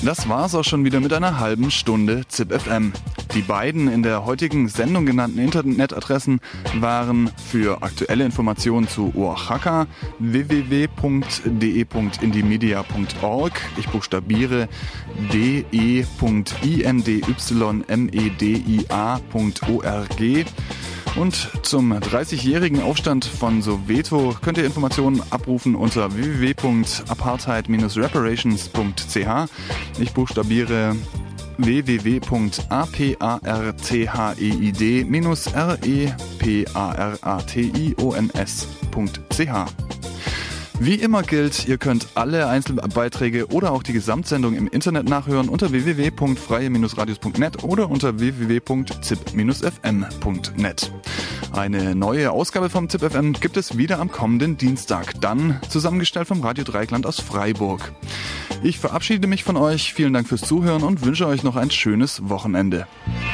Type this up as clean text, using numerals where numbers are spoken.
Das war's auch schon wieder mit einer halben Stunde ZipFM. Die beiden in der heutigen Sendung genannten Internetadressen waren für aktuelle Informationen zu Oaxaca www.de.indymedia.org. Ich buchstabiere de.indymedia.org. Und zum 30-jährigen Aufstand von Soweto könnt ihr Informationen abrufen unter www.apartheid-reparations.ch. Ich buchstabiere www.apartheid-repartions.ch. Wie immer gilt, ihr könnt alle Einzelbeiträge oder auch die Gesamtsendung im Internet nachhören unter www.freie-radios.net oder unter www.zip-fm.net. Eine neue Ausgabe vom ZipFM gibt es wieder am kommenden Dienstag, dann zusammengestellt vom Radio Dreieckland aus Freiburg. Ich verabschiede mich von euch, vielen Dank fürs Zuhören und wünsche euch noch ein schönes Wochenende.